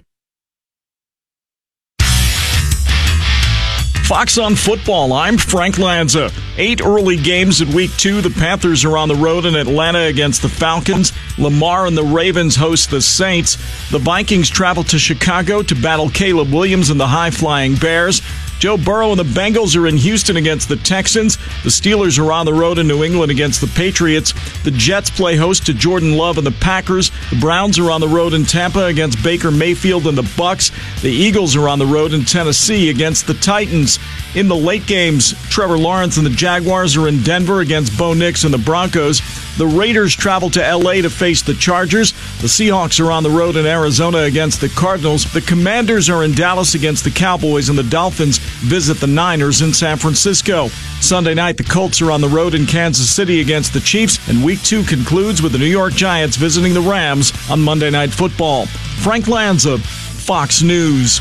S26: Fox on Football, I'm Frank Lanza. Eight early games in week two. The Panthers are on the road in Atlanta against the Falcons. Lamar and the Ravens host the Saints. The Vikings travel to Chicago to battle Caleb Williams and the high-flying Bears. Joe Burrow and the Bengals are in Houston against the Texans. The Steelers are on the road in New England against the Patriots. The Jets play host to Jordan Love and the Packers. The Browns are on the road in Tampa against Baker Mayfield and the Bucks. The Eagles are on the road in Tennessee against the Titans. In the late games, Trevor Lawrence and the Jaguars are in Denver against Bo Nix and the Broncos. The Raiders travel to L A to face the Chargers. The Seahawks are on the road in Arizona against the Cardinals. The Commanders are in Dallas against the Cowboys, and the Dolphins visit the Niners in San Francisco. Sunday night, the Colts are on the road in Kansas City against the Chiefs, and Week two concludes with the New York Giants visiting the Rams on Monday Night Football. Frank Lanza, Fox News.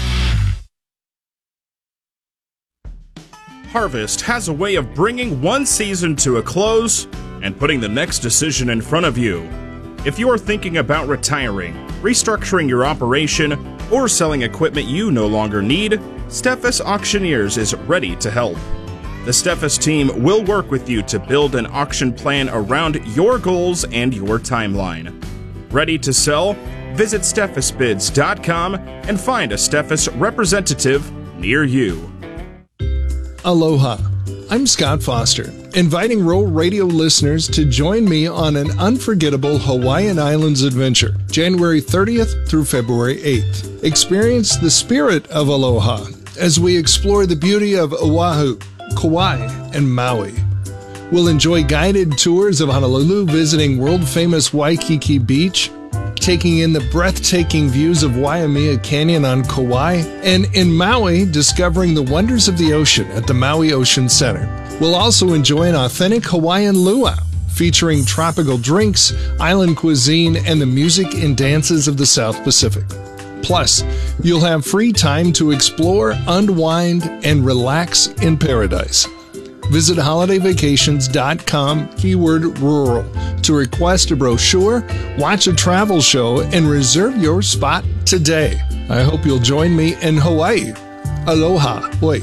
S27: Harvest has a way of bringing one season to a close and putting the next decision in front of you. If you are thinking about retiring, restructuring your operation, or selling equipment you no longer need, Steffes Auctioneers is ready to help. The Steffes team will work with you to build an auction plan around your goals and your timeline. Ready to sell? Visit steffes bids dot com and find a Steffes representative near you.
S30: Aloha. I'm Scott Foster, inviting Rural Radio listeners to join me on an unforgettable Hawaiian Islands adventure, January thirtieth through February eighth. Experience the spirit of aloha as we explore the beauty of Oahu, Kauai, and Maui. We'll enjoy guided tours of Honolulu, visiting world-famous Waikiki Beach, taking in the breathtaking views of Waimea Canyon on Kauai, and in Maui, discovering the wonders of the ocean at the Maui Ocean Center. We'll also enjoy an authentic Hawaiian luau, featuring tropical drinks, island cuisine, and the music and dances of the South Pacific. Plus, you'll have free time to explore, unwind, and relax in paradise. Visit holiday vacations dot com, keyword rural, to request a brochure, watch a travel show, and reserve your spot today. I hope you'll join me in Hawaii. Aloha. Oi.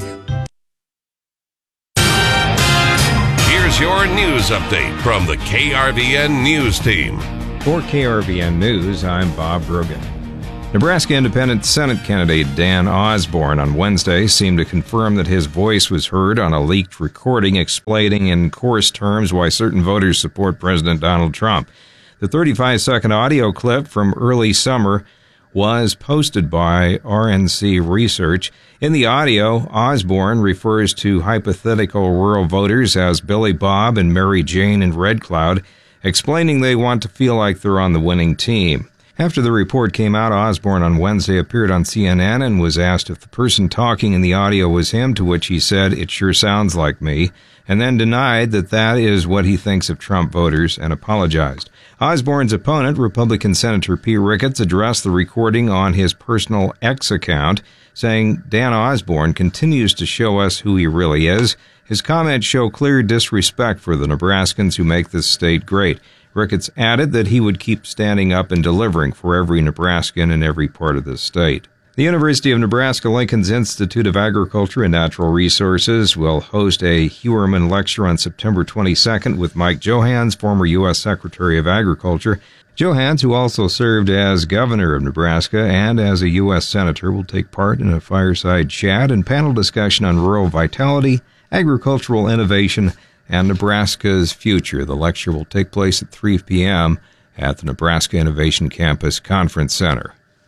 S2: Here's your news update from the K R V N News Team.
S3: For K R V N News, I'm Bob Brogan. Nebraska Independent Senate candidate Dan Osborne on Wednesday seemed to confirm that his voice was heard on a leaked recording explaining in coarse terms why certain voters support President Donald Trump. The thirty-five second audio clip from early summer was posted by R N C Research. In the audio, Osborne refers to hypothetical rural voters as Billy Bob and Mary Jane in Red Cloud, explaining they want to feel like they're on the winning team. After the report came out, Osborne on Wednesday appeared on C N N and was asked if the person talking in the audio was him, to which he said, "It sure sounds like me," and then denied that that is what he thinks of Trump voters and apologized. Osborne's opponent, Republican Senator P. Ricketts, addressed the recording on his personal X account, saying Dan Osborne continues to show us who he really is. His comments show clear disrespect for the Nebraskans who make this state great. Ricketts added that he would keep standing up and delivering for every Nebraskan in every part of the state. The University of Nebraska-Lincoln's Institute of Agriculture and Natural Resources will host a Heuermann Lecture on September twenty-second with Mike Johanns, former U S Secretary of Agriculture. Johanns, who also served as governor of Nebraska and as a U S Senator, will take part in a fireside chat and panel discussion on rural vitality, agricultural innovation, and Nebraska's future. The lecture will take place at three p.m. at the Nebraska Innovation Campus Conference Center.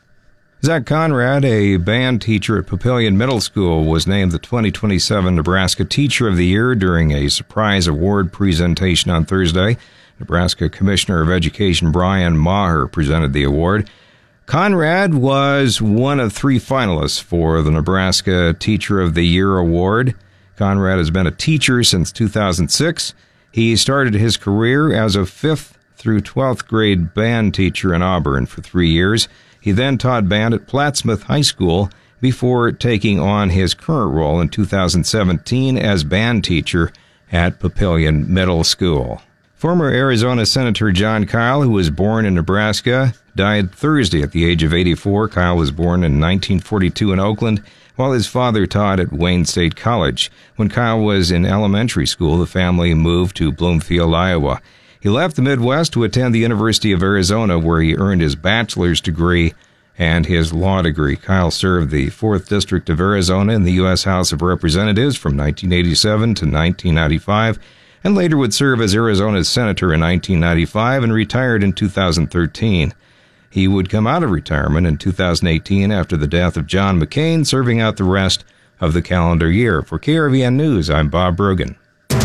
S3: Zach Conrad, a band teacher at Papillion Middle School, was named the twenty twenty-seven Nebraska Teacher of the Year during a surprise award presentation on Thursday. Nebraska Commissioner of Education Brian Maher presented the award. Conrad was one of three finalists for the Nebraska Teacher of the Year award. Conrad has been a teacher since two thousand six. He started his career as a fifth through twelfth grade band teacher in Auburn for three years. He then taught band at Plattsmouth High School before taking on his current role in two thousand seventeen as band teacher at Papillion Middle School. Former Arizona Senator Jon Kyl, who was born in Nebraska, died Thursday at the age of eighty-four. Kyl was born in nineteen forty-two in Oakland, while his father taught at Wayne State College. When Kyl was in elementary school, the family moved to Bloomfield, Iowa. He left the Midwest to attend the University of Arizona, where he earned his bachelor's degree and his law degree. Kyl served the fourth District of Arizona in the U S House of Representatives from nineteen eighty-seven to nineteen ninety-five, and later would serve as Arizona's senator in nineteen ninety-five and retired in two thousand thirteen. He would come out of retirement in two thousand eighteen after the death of John McCain, serving out the rest of the calendar year. For K R V N News, I'm Bob Brogan.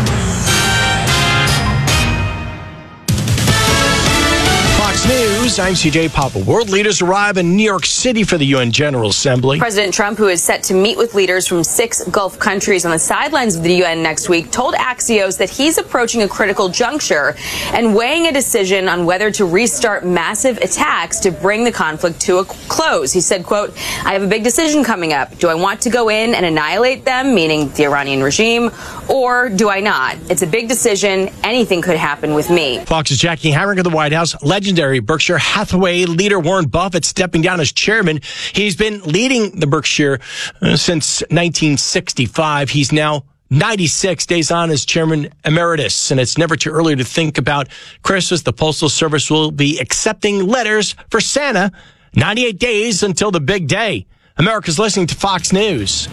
S4: Fox News, I'm C J Papa. World leaders arrive in New York City for the U N General Assembly.
S6: President Trump, who is set to meet with leaders from six Gulf countries on the sidelines of the U N next week, told Axios that he's approaching a critical juncture and weighing a decision on whether to restart massive attacks to bring the conflict to a close. He said, quote, "I have a big decision coming up. Do I want to go in and annihilate them," meaning the Iranian regime, "or do I not? It's a big decision. Anything could happen with me."
S4: Fox's Jackie Hamrick of the White House. Legendary Berkshire Hathaway leader Warren Buffett stepping down as chairman. He's been leading the Berkshire uh, since nineteen sixty-five. He's now ninety-six, days on as Chairman Emeritus, and it's never too early to think about Christmas. The Postal Service will be accepting letters for Santa ninety-eight days until the big day. America's listening to Fox News.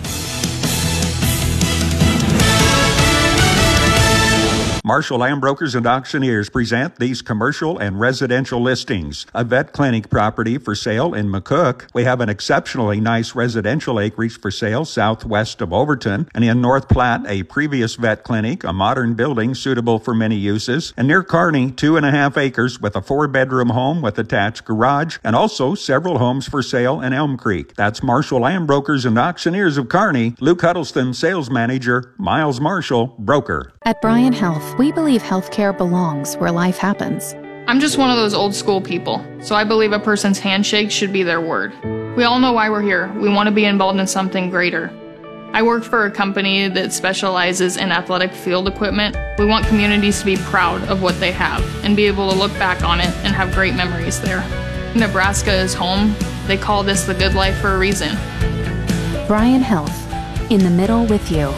S1: Marshall Land Brokers and Auctioneers present these commercial and residential listings. A vet clinic property for sale in McCook. We have an exceptionally nice residential acreage for sale southwest of Overton. And in North Platte, a previous vet clinic, a modern building suitable for many uses. And near Kearney, two and a half acres with a four-bedroom home with attached garage. And also several homes for sale in Elm Creek. That's Marshall Land Brokers and Auctioneers of Kearney. Luke Huddleston, Sales Manager. Miles Marshall, Broker.
S5: At Bryan Health, we believe healthcare belongs where life happens.
S7: I'm just one of those old school people, so I believe a person's handshake should be their word. We all know why we're here. We want to be involved in something greater. I work for a company that specializes in athletic field equipment. We want communities to be proud of what they have and be able to look back on it and have great memories there. Nebraska is home. They call this the good life for a reason.
S5: Bryan Health, in the middle with you.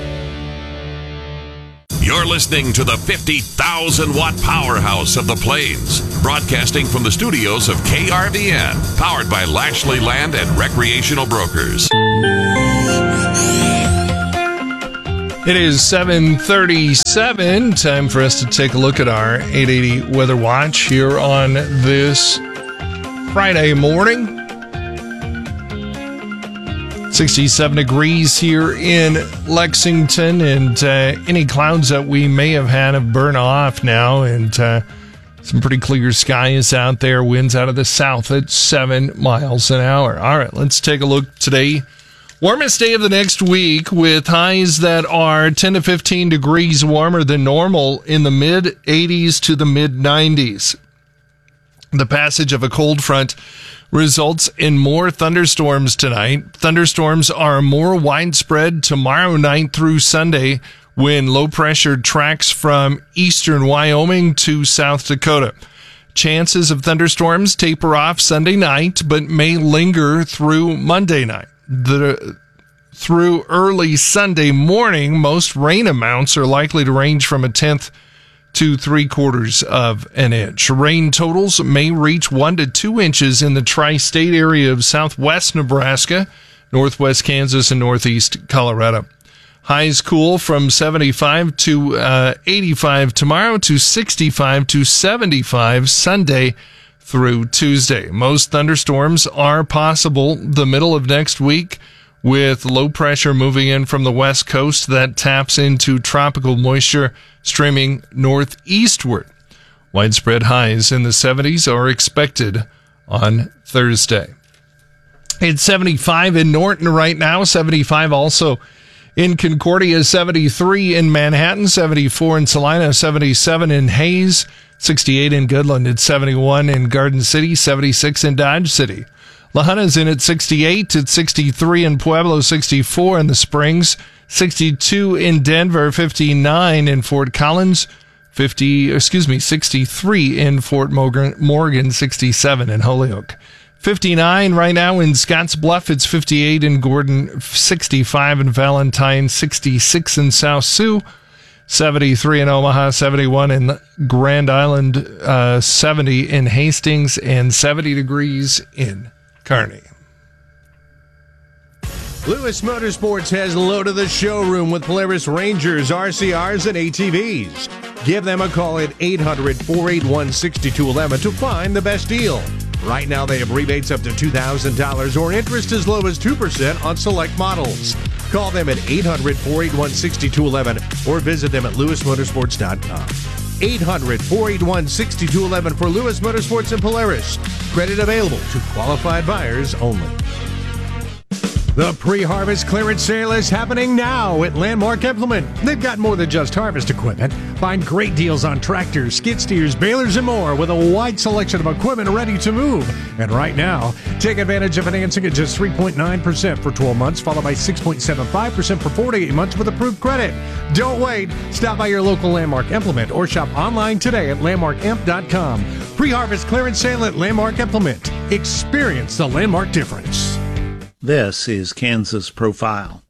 S2: You're listening to the fifty thousand watt powerhouse of the Plains, broadcasting from the studios of K R V N, powered by Lashley Land and Recreational Brokers.
S30: It is seven thirty-seven. Time for us to take a look at our eight eighty Weather Watch here on this Friday morning. sixty-seven degrees here in Lexington, and uh, any clouds that we may have had have burned off now, and uh, some pretty clear skies out there. Winds out of the south at seven miles an hour. All right, let's take a look today. Warmest day of the next week with highs that are ten to fifteen degrees warmer than normal in the mid eighties to the mid nineties. The passage of a cold front results in more thunderstorms tonight. Thunderstorms are more widespread tomorrow night through Sunday when low pressure tracks from eastern Wyoming to South Dakota. Chances of thunderstorms taper off Sunday night, but may linger through Monday night. The, through early Sunday morning, most rain amounts are likely to range from a tenth to three quarters of an inch. Rain totals may reach one to two inches in the tri-state area of southwest Nebraska, northwest Kansas, and northeast Colorado. Highs cool from seventy-five to uh, eighty-five tomorrow to sixty-five to seventy-five Sunday through Tuesday. Most thunderstorms are possible the middle of next week, with low pressure moving in from the west coast that taps into tropical moisture streaming northeastward. Widespread highs in the seventies are expected on Thursday. It's seventy-five in Norton right now, seventy-five also in Concordia, seventy-three in Manhattan, seventy-four in Salina, seventy-seven in Hayes, sixty-eight in Goodland, it's seventy-one in Garden City, seventy-six in Dodge City. La Junta's in at sixty-eight, it's sixty-three in Pueblo, sixty-four in the Springs, sixty-two in Denver, fifty-nine in Fort Collins, fifty, excuse me, sixty-three in Fort Morgan, Morgan, sixty-seven in Holyoke. fifty-nine right now in Scotts Bluff, it's fifty-eight in Gordon, sixty-five in Valentine, sixty-six in South Sioux, seventy-three in Omaha, seventy-one in Grand Island, uh, seventy in Hastings, and seventy degrees in Kearney.
S8: Lewis Motorsports has loaded the showroom with Polaris Rangers, R C Rs, and A T Vs. Give them a call at eight hundred, four eight one, six two one one to find the best deal. Right now, they have rebates up to two thousand dollars or interest as low as two percent on select models. Call them at eight hundred, four eight one, six two one one or visit them at lewis motorsports dot com. eight hundred, four eight one, six two one one for Lewis Motorsports and Polaris. Credit available to qualified buyers only. The pre-harvest clearance sale is happening now at Landmark Implement. They've got more than just harvest equipment. Find great deals on tractors, skid steers, balers, and more with a wide selection of equipment ready to move. And right now, take advantage of financing at just three point nine percent for twelve months, followed by six point seven five percent for forty-eight months with approved credit. Don't wait. Stop by your local Landmark Implement or shop online today at landmark imp dot com. Pre-harvest clearance sale at Landmark Implement. Experience the Landmark difference.
S9: This is Kansas Profile.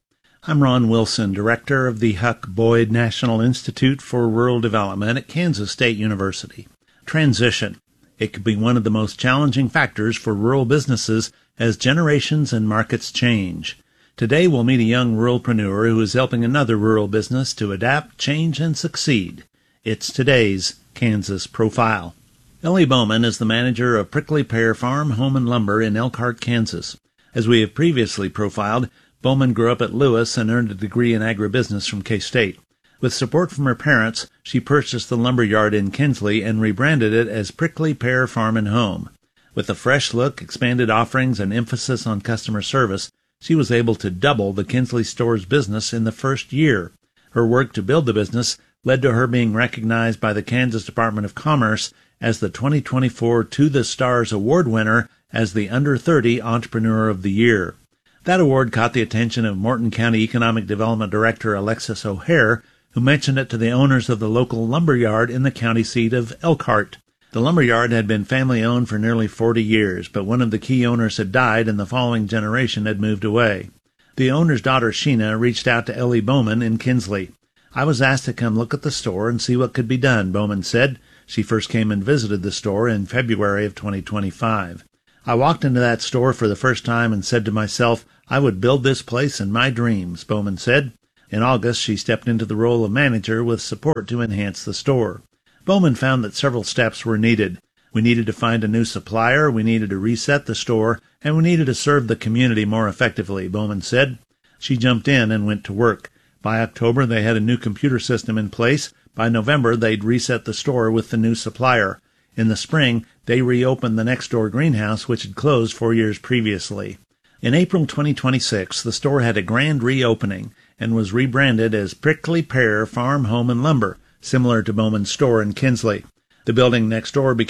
S9: I'm Ron Wilson, Director of the Huck Boyd National Institute for Rural Development at Kansas State University. Transition. It could be one of the most challenging factors for rural businesses as generations and markets change. Today we'll meet a young ruralpreneur who is helping another rural business to adapt, change, and succeed. It's today's Kansas Profile. Ellie Bowman is the manager of Prickly Pear Farm, Home and Lumber in Elkhart, Kansas. As we have previously profiled, Bowman grew up at Lewis and earned a degree in agribusiness from K-State. With support from her parents, she purchased the lumber yard in Kinsley and rebranded it as Prickly Pear Farm and Home. With a fresh look, expanded offerings, and emphasis on customer service, she was able to double the Kinsley store's business in the first year. Her work to build the business led to her being recognized by the Kansas Department of Commerce as the twenty twenty-four To the Stars Award winner as the Under thirty Entrepreneur of the Year. That award caught the attention of Morton County Economic Development Director Alexis O'Hare, who mentioned it to the owners of the local lumber yard in the county seat of Elkhart. The lumber yard had been family-owned for nearly forty years, but one of the key owners had died and the following generation had moved away. The owner's daughter, Sheena, reached out to Ellie Bowman in Kinsley. I was asked to come look at the store and see what could be done, Bowman said. She first came and visited the store in February of twenty twenty-five. I walked into that store for the first time and said to myself, I would build this place in my dreams, Bowman said. In August, she stepped into the role of manager with support to enhance the store. Bowman found that several steps were needed. We needed to find a new supplier, we needed to reset the store, and we needed to serve the community more effectively, Bowman said. She jumped in and went to work. By October, they had a new computer system in place. By November, they'd reset the store with the new supplier. In the spring, they reopened the next-door greenhouse, which had closed four years previously. In April twenty twenty-six, the store had a grand reopening and was rebranded as Prickly Pear Farm, Home and Lumber, similar to Bowman's store in Kinsley. The building next door became